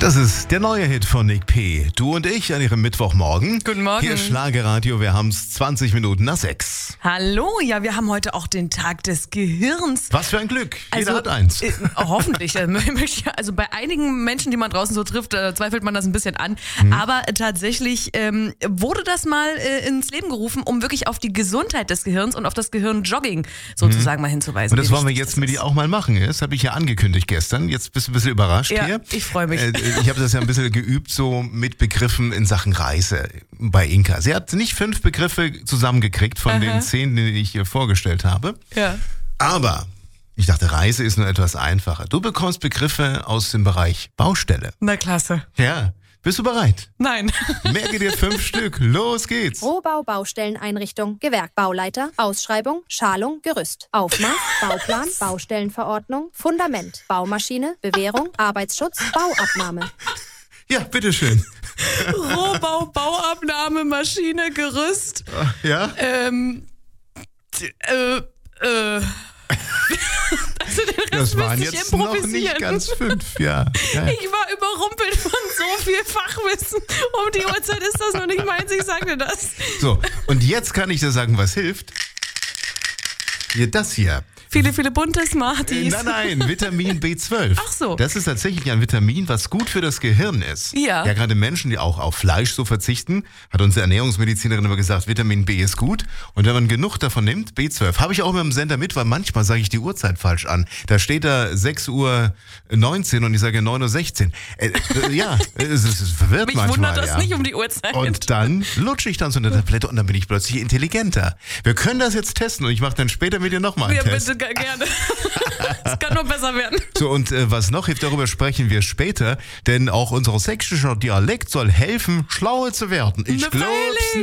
Das ist der neue Hit von Nick P. Du und ich an ihrem Mittwochmorgen. Guten Morgen. Hier ist Schlagerradio, wir haben es 20 Minuten nach 6. Hallo, ja, wir haben heute auch den Tag des Gehirns. Was für ein Glück, jeder hat eins. Hoffentlich. Also bei einigen Menschen, die man draußen so trifft, zweifelt man das ein bisschen an. Aber tatsächlich wurde das mal ins Leben gerufen, um wirklich auf die Gesundheit des Gehirns und auf das Gehirnjogging sozusagen mal hinzuweisen. Und das wollen wir jetzt mit dir auch mal machen. Das habe ich ja angekündigt gestern. Jetzt bist du ein bisschen überrascht Ja, hier. ich freue mich. Ich habe das ja ein bisschen geübt, so mit Begriffen in Sachen Reise bei Inka. Sie hat nicht 5 Begriffe zusammengekriegt von den 10, die ich ihr vorgestellt habe. Ja. Aber ich dachte, Reise ist nur etwas einfacher. Du bekommst Begriffe aus dem Bereich Baustelle. Na klasse. Ja, bist du bereit? Nein. Merke dir 5 Stück. Los geht's. Rohbau, Baustelleneinrichtung, Gewerk, Bauleiter, Ausschreibung, Schalung, Gerüst, Aufmaß, Bauplan, Baustellenverordnung, Fundament, Baumaschine, Bewährung, Arbeitsschutz, Bauabnahme. Ja, bitteschön. Rohbau, Bauabnahme, Maschine, Gerüst. Ja? Also den Rest Das waren müsste ich jetzt noch improvisieren. nicht ganz 5, ja. Ja. Ich war überrumpelt von so viel Fachwissen. Um die Uhrzeit ist das noch nicht meins, ich sage dir das. So, und jetzt kann ich dir sagen, was hilft. Hier, das hier. Viele, viele bunte Smarties. Nein, Vitamin B12. Ach so. Das ist tatsächlich ein Vitamin, was gut für das Gehirn ist. Ja. Ja, gerade Menschen, die auch auf Fleisch so verzichten, hat unsere Ernährungsmedizinerin immer gesagt, Vitamin B ist gut. Und wenn man genug davon nimmt, B12, habe ich auch immer im Sender mit, weil manchmal sage ich die Uhrzeit falsch an. Da steht da 6:19 Uhr und ich sage 9:16 Uhr. Ja, es verwirrt Mich manchmal. wundert das ja. nicht um die Uhrzeit. Und dann lutsche ich dann so eine Tablette und dann bin ich plötzlich intelligenter. Wir können das jetzt testen und ich mache dann später mit dir nochmal einen Ja, Test. bitte, gerne. Es kann nur besser werden. So, und was noch hilft, darüber sprechen wir später, denn auch unser sächsischer Dialekt soll helfen, schlauer zu werden. Ich Ne, glaube freilich.